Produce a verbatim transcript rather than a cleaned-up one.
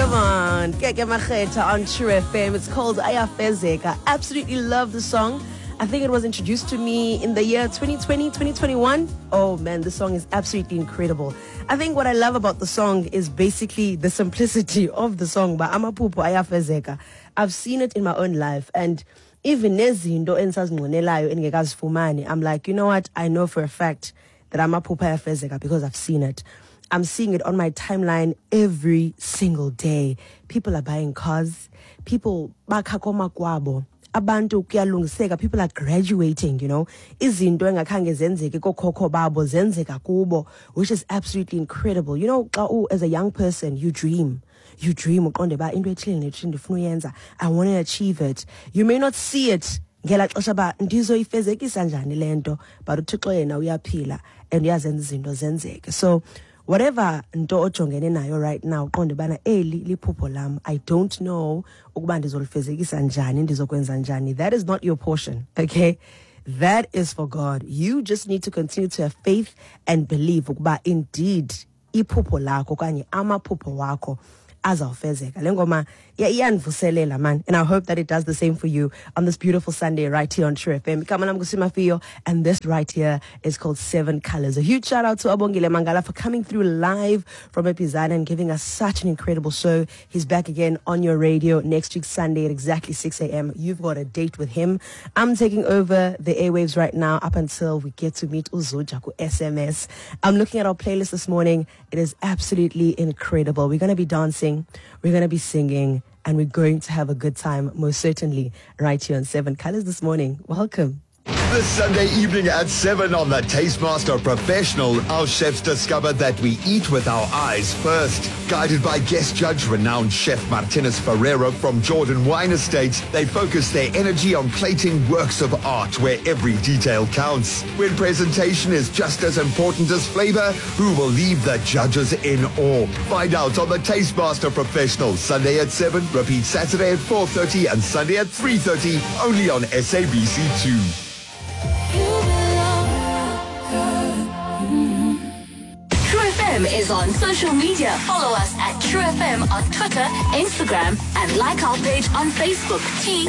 Come on, Keke Macheta on True F M. It's called Ayafezeka. Absolutely love the song. I think it was introduced to me in the year twenty twenty, twenty twenty-one. Oh man, the song is absolutely incredible. I think what I love about the song is basically the simplicity of the song. But Amaphupho Ayafezeka. I've seen it in my own life, and even nezinto ensazinqwenelayo engekazifumani, I'm like, you know what? I know for a fact that Amaphupho Ayafezeka because I've seen it. I'm seeing it on my timeline every single day. People are buying cars. People bakha kwabo. Abantu kuyalungiseka. People are graduating, you know. Izinto engakhange zenzeke kokhokho babo zenzeka kubo, which is absolutely incredible. You know, as a young person, you dream. You dream uqonde ba into ethile nethile ndifuna uyenza. I want to achieve it. You may not see it ngela xesha ba ndizoyifezekisa njani lento, but uThixo yena uyaphila and uyazenza izinto zenzeke. So whatever nto ojongene nayo right now, uqonde bana eli liphupho lam, I don't know ukuba ndizolifezekisa njani, ndizokwenza njani. That is not your portion, okay? That is for God. You just need to continue to have faith and believe ukuba indeed iphupho lakho kanye amaphupho wakho azawufezeka. Le ngoma iyandivuselela man, and I hope that it does the same for you on this beautiful Sunday right here on True F M. Come on, I'm Gusima Fio, and this right here is called Seven Colors. A huge shout out to Abongile Mangala for coming through live from Epizana and giving us such an incredible show. He's back again on your radio next week Sunday at exactly six a.m. You've got a date with him. I'm taking over the airwaves right now up until we get to meet Uzojaku S M S. I'm looking at our playlist this morning. It is absolutely incredible. We're going to be dancing, we're going to be singing, and we're going to have a good time, most certainly, right here on Seven Colors this morning. Welcome. This Sunday evening at seven on the Tastemaster Professional, our chefs discover that we eat with our eyes first. Guided by guest judge renowned chef Martinez Ferreira from Jordan Wine Estates, they focus their energy on plating works of art where every detail counts. When presentation is just as important as flavor, who will leave the judges in awe? Find out on the Tastemaster Professional, Sunday at seven, repeat Saturday at four thirty and Sunday at three thirty, only on S A B C two. True F M is on social media. Follow us at True F M on Twitter, Instagram, and like our page on Facebook. T